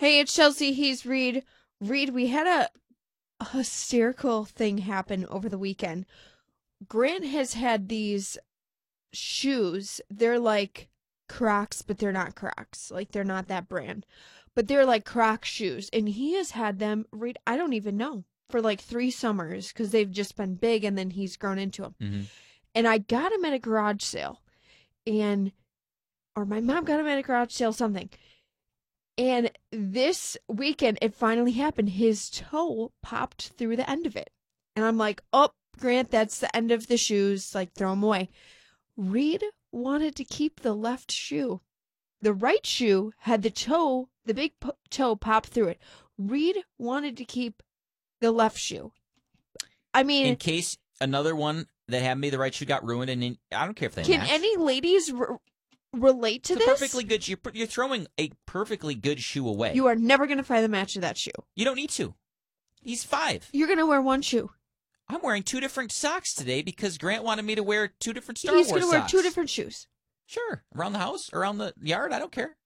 Hey, it's Chelsea. He's Reed. Reed, we had a hysterical thing happen over the weekend. Grant has had these shoes. They're like Crocs, but they're not Crocs. Like, they're not that brand. But they're like Croc shoes. And he has had them, Reed, I don't even know, for like 3 summers because they've just been big and then he's grown into them. Mm-hmm. And I got him at a garage sale. Or my mom got him at a garage sale, something. And this weekend, it finally happened. His toe popped through the end of it. And I'm like, oh, Grant, that's the end of the shoes. Like, throw them away. Reed wanted to keep the left shoe. The right shoe had the toe, the big toe pop through it. Reed wanted to keep the left shoe. I mean, in case another one that had me the right shoe got ruined, and I don't care if they can match. any ladies relate to It's this? a perfectly good. You're throwing a perfectly good shoe away. You are never going to find the match of that shoe. You don't need to. He's 5. You're going to wear one shoe. I'm wearing 2 different socks today because Grant wanted me to wear 2 different Star Wars He's going to wear 2 different shoes. Sure. Around the house, around the yard, I don't care.